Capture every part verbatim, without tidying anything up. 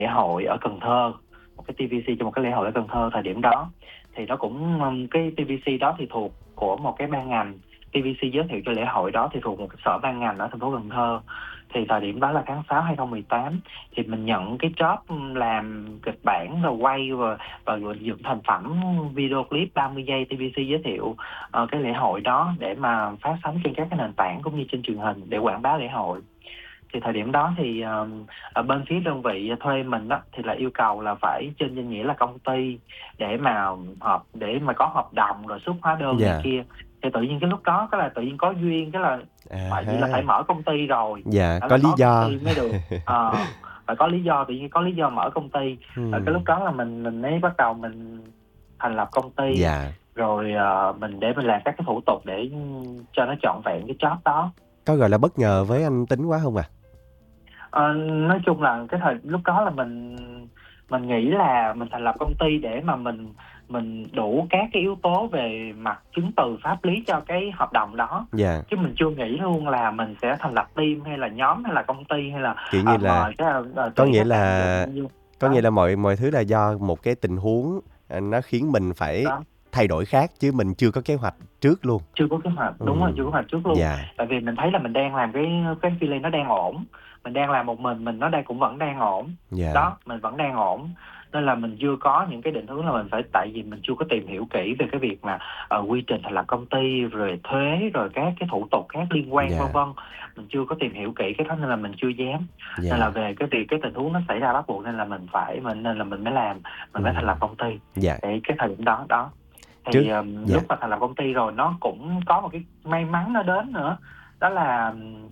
lễ hội ở Cần Thơ, một cái tê vê xê cho một cái lễ hội ở Cần Thơ thời điểm đó. Thì nó cũng um, cái tê vê xê đó thì thuộc của một cái ban ngành, tê vê xê giới thiệu cho lễ hội đó thì thuộc một cái sở ban ngành ở thành phố Cần Thơ. Thì thời điểm đó là tháng sáu hai không một tám, thì mình nhận cái job um, làm kịch bản rồi quay và và dựng thành phẩm video clip ba mươi giây tê vê xê giới thiệu ờ, cái lễ hội đó để mà phát sóng trên các cái nền tảng cũng như trên truyền hình để quảng bá lễ hội. Thì thời điểm đó thì ờ, ở bên phía đơn vị thuê mình đó thì là yêu cầu là phải trên danh nghĩa là công ty để mà hợp để mà có hợp đồng rồi xuất hóa đơn này Dạ. kia. Thì tự nhiên cái lúc đó cái là tự nhiên có duyên, cái là À tại vì là phải ha. mở công ty rồi, Dạ, đó có là lý có công do. ty mới được. Ờ, phải có lý do, tự nhiên có lý do mở công ty. Rồi cái lúc Ừm. đó là mình mình mới bắt đầu mình thành lập công ty, Dạ. rồi ờ, mình để mình làm các cái thủ tục để cho nó trọn vẹn cái job đó. Có, gọi là, bất ngờ với anh Tính quá hông à? Ờ, nói chung là cái thời lúc đó là mình mình nghĩ là mình thành lập công ty để mà mình mình đủ các cái yếu tố về mặt chứng từ pháp lý cho cái hợp đồng đó. Dạ. Chứ mình chưa nghĩ luôn là mình sẽ thành lập team hay là nhóm hay là công ty hay là Kiểu như à, là, mời cái à, có tuyển nghĩa các bạn là dụng như có nghĩa đó là mọi mọi thứ là do một cái tình huống, à, nó khiến mình phải đó. thay đổi khác chứ mình chưa có kế hoạch trước luôn. Chưa có kế hoạch, đúng rồi, chưa có kế Ừm, hoạch trước luôn. dạ. Tại vì mình thấy là mình đang làm cái cái freelance nó đang ổn, mình đang làm một mình, mình nó đang cũng vẫn đang ổn. Dạ. Đó, mình vẫn đang ổn, nên là mình chưa có những cái định hướng là mình phải, tại vì mình chưa có tìm hiểu kỹ về cái việc mà, ờ, quy trình thành lập công ty, rồi thuế, rồi các cái thủ tục khác liên quan, vân Dạ. vân. Mình chưa có tìm hiểu kỹ cái đó nên là mình chưa dám. Nên là Dạ. về cái việc cái tình huống nó xảy ra bắt buộc nên là mình phải mình nên là mình mới làm, mình mới thành lập Ừm, công ty. dạ. Để cái thời điểm đó, đó. Trước Thì, ờm, dạ. lúc mà thành lập công ty rồi nó cũng có một cái may mắn nó đến nữa, đó là, ừm,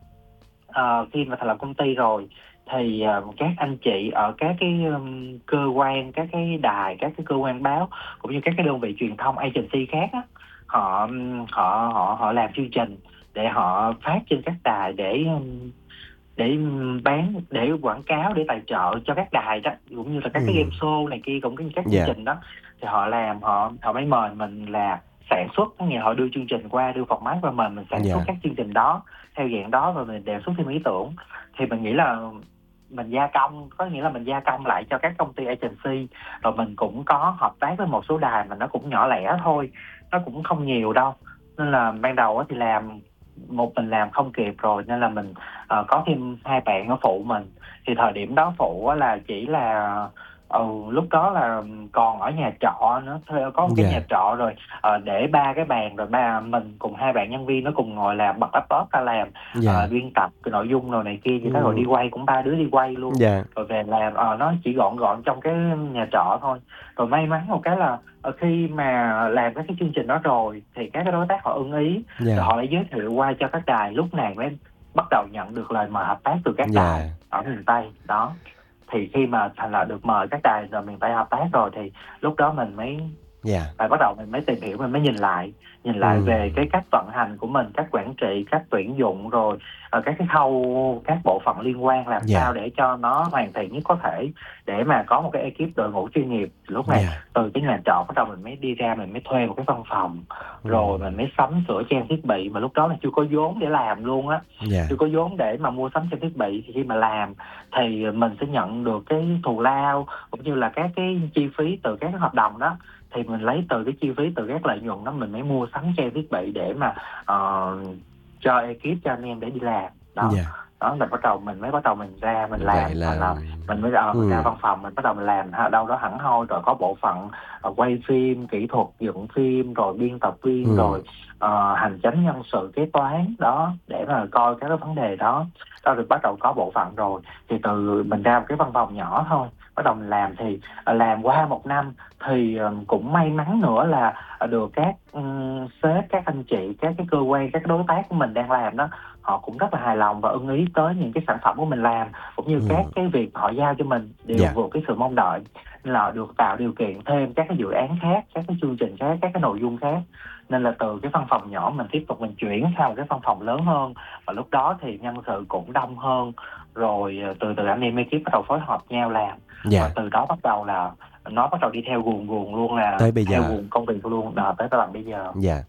ờ, khi mà thành lập công ty rồi thì, ờ, các anh chị ở các cái, ưm, cơ quan, các cái đài, các cái cơ quan báo cũng như các cái đơn vị truyền thông agency khác á, họ, ừm, họ họ họ làm chương trình để họ phát trên các đài để, ưm, để, ưm, bán, để quảng cáo, để tài trợ cho các đài đó, cũng như là các cái game Ừm. show này kia, cũng như các chương Dạ. trình đó. Thì họ làm họ họ mới mời mình là sản xuất, có nghĩa là họ đưa chương trình qua, đưa format qua mình, mình sản xuất Dạ. các chương trình đó theo dạng đó và mình đề xuất thêm ý tưởng. Thì mình nghĩ là mình gia công, có nghĩa là mình gia công lại cho các công ty agency, rồi mình cũng có hợp tác với một số đài mà nó cũng nhỏ lẻ thôi, nó cũng không nhiều đâu. Nên là ban đầu á thì làm một mình làm không kịp rồi nên là mình, ờ, có thêm hai bạn nó phụ mình. Thì thời điểm đó phụ á là chỉ là ừ, lúc đó là còn ở nhà trọ nữa, thuê có một cái nhà Dạ. trọ rồi, ờ, để ba cái bàn rồi ba mình cùng hai bạn nhân viên nó cùng ngồi làm, bật laptop ra làm, ờ, Dạ. biên tập cái nội dung đồ này kia vậy đó, rồi Ừm. đi quay cũng ba đứa đi quay luôn, Dạ. rồi về làm, ờ, nó chỉ gọn gọn trong cái nhà trọ thôi. Rồi may mắn một cái là, ờ, khi mà làm các cái chương trình đó rồi thì các cái đối tác họ ưng ý, rồi Dạ. họ lại giới thiệu qua cho các đài, lúc này mới bắt đầu nhận được lời mời hợp tác từ các đài Dạ. ở miền Tây, đó. Thì khi mà thành là được mời các đài ở miền Tây hợp tác rồi thì lúc đó mình mới Dạ. phải bắt đầu mình mới tìm hiểu, mình mới nhìn lại, nhìn lại về Ừm. cái cách vận hành của mình, cách quản trị, cách tuyển dụng, rồi, ờ, các cái khâu, các bộ phận liên quan làm sao Dạ. để cho nó hoàn thiện nhất có thể, để mà có một cái ekip đội ngũ chuyên nghiệp. Lúc này Dạ. từ cái nhà trọ bắt đầu mình mới đi ra, mình mới thuê một cái văn phòng, rồi mình Ừm. mới sắm sửa trang thiết bị, mà lúc đó là chưa có vốn để làm luôn á, chưa Dạ. có vốn để mà mua sắm trang thiết bị. Thì khi mà làm thì mình sẽ nhận được cái thù lao, cũng như là các cái chi phí từ các cái hợp đồng đó, thì mình lấy từ cái chi phí, từ các lợi nhuận đó mình mới mua sắm trang thiết bị để mà, ờ, cho ekip, cho anh em để đi làm. Đó, Dạ. đó là bắt đầu mình mới bắt đầu mình ra mình Vậy làm, thành là là mình mới, ờ, mình ra ừm. văn phòng, mình bắt đầu mình làm ha đâu đó hẳn hoi, rồi có bộ phận, ờ, quay phim, kỹ thuật dựng phim, rồi biên tập viên, Ừm. rồi, ờ, hành chánh nhân sự, kế toán, đó, để mà coi các cái vấn đề đó. Đó, rồi bắt đầu có bộ phận rồi, thì từ mình ra một cái văn phòng nhỏ thôi, bắt đầu mình làm thì, ờ, làm qua một năm thì, ờ, cũng may mắn nữa là, ờ, được các, ừm, sếp, các anh chị, các cái cơ quan, các cái đối tác của mình đang làm đó, họ cũng rất là hài lòng và ưng ý tới những cái sản phẩm của mình làm, cũng như các Ừm. cái việc họ giao cho mình đều Dạ. vượt cái sự mong đợi, nên là được tạo điều kiện thêm các cái dự án khác, các cái chương trình khác, các cái nội dung khác. Nên là từ cái văn phòng nhỏ mình tiếp tục mình chuyển sang một cái văn phòng lớn hơn, và lúc đó thì nhân sự cũng đông hơn, rồi, ờ, từ từ anh em ekip bắt đầu phối hợp nhau làm, và Dạ. từ đó bắt đầu là nó bắt đầu đi theo guồng guồng luôn, là Tới bây theo giờ. guồng công việc luôn, ờ, tới tới tận bây giờ. Dạ.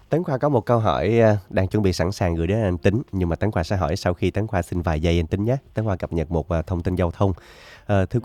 Tấn Khoa có một câu hỏi à, đang chuẩn bị sẵn sàng gửi đến anh Tính, nhưng mà Tấn Khoa sẽ hỏi sau khi Tấn Khoa xin vài giây anh Tính nhé. Tấn Khoa cập nhật một à, thông tin giao thông. À, thưa